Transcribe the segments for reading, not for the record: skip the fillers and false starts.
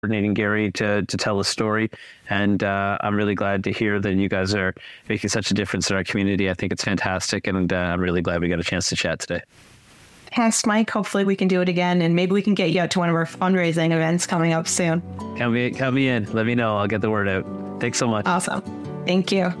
coordinating Gary to tell a story. And I'm really glad to hear that you guys are making such a difference in our community. I think it's fantastic. And I'm really glad we got a chance to chat today. Thanks, Mike. Hopefully we can do it again. And maybe we can get you out to one of our fundraising events coming up soon. Come me in. Let me know. I'll get the word out. Thanks so much. Awesome. Thank you.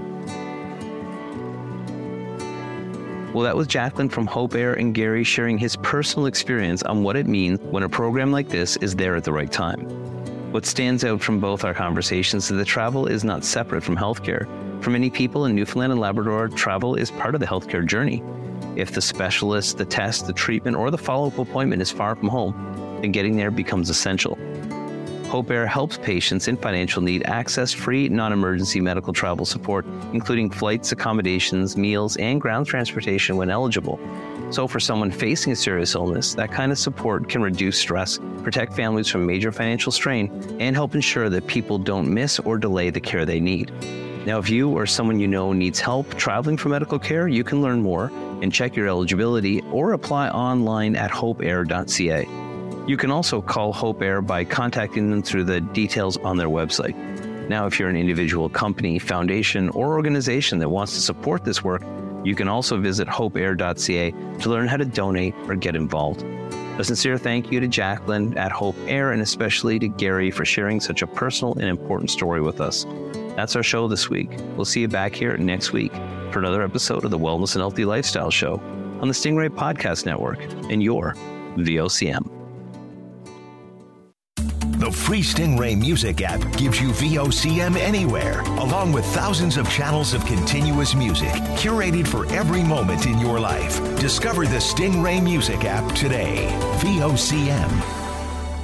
Well, that was Jacqueline from Hope Air and Gary sharing his personal experience on what it means when a program like this is there at the right time. What stands out from both our conversations is that travel is not separate from healthcare. For many people in Newfoundland and Labrador, travel is part of the healthcare journey. If the specialist, the test, the treatment, or the follow-up appointment is far from home, then getting there becomes essential. Hope Air helps patients in financial need access free, non-emergency medical travel support, including flights, accommodations, meals, and ground transportation when eligible. So for someone facing a serious illness, that kind of support can reduce stress, protect families from major financial strain, and help ensure that people don't miss or delay the care they need. Now, if you or someone you know needs help traveling for medical care, you can learn more and check your eligibility or apply online at hopeair.ca. You can also call Hope Air by contacting them through the details on their website. Now, if you're an individual company, foundation, or organization that wants to support this work, you can also visit hopeair.ca to learn how to donate or get involved. A sincere thank you to Jacqueline at Hope Air and especially to Gary for sharing such a personal and important story with us. That's our show this week. We'll see you back here next week for another episode of the Wellness and Healthy Lifestyle Show on the Stingray Podcast Network and your VOCM. The free Stingray Music app gives you VOCM anywhere, along with thousands of channels of continuous music, curated for every moment in your life. Discover the Stingray Music app today. VOCM.